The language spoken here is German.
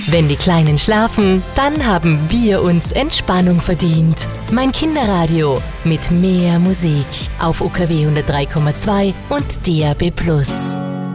Wenn die Kleinen schlafen, dann haben wir uns Entspannung verdient. Mein Kinderradio mit mehr Musik auf UKW 103,2 und DAB+.